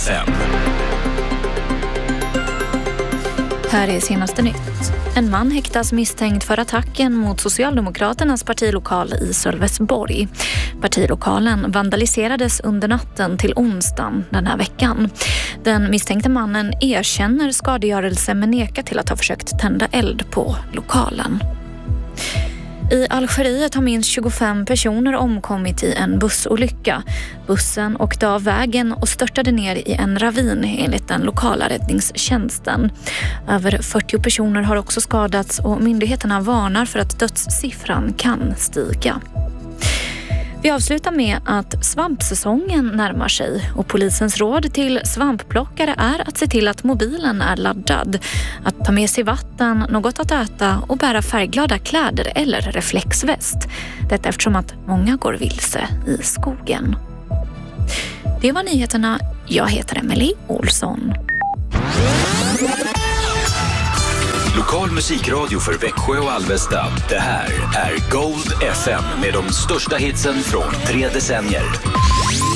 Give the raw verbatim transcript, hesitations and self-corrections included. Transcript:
F M. Här är senaste nytt. En man häktas misstänkt för attacken mot Socialdemokraternas partilokal i Sölvesborg. Partilokalen vandaliserades under natten till onsdagen den här veckan. Den misstänkte mannen erkänner skadegörelse men nekar till att ha försökt tända eld på lokalen. I Algeriet har minst tjugofem personer omkommit i en bussolycka. Bussen åkte av vägen och störtade ner i en ravin enligt den lokala räddningstjänsten. Över fyrtio personer har också skadats och myndigheterna varnar för att dödssiffran kan stiga. Vi avslutar med att svampsäsongen närmar sig och polisens råd till svampplockare är att se till att mobilen är laddad, att ta med sig vatten, något att äta och bära färgglada kläder eller reflexväst. Detta eftersom att många går vilse i skogen. Det var nyheterna. Jag heter Emily Olsson. Lokal musikradio för Växjö och Alvesta. Det här är Gold F M med de största hitsen från tre decennier.